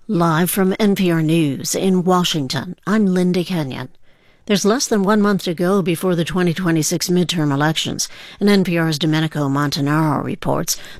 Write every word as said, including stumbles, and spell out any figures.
Live from N P R News in Washington, I'm Linda Kenyon. There's less than one month to go before the twenty twenty-six midterm elections, and N P R's Domenico Montanaro reports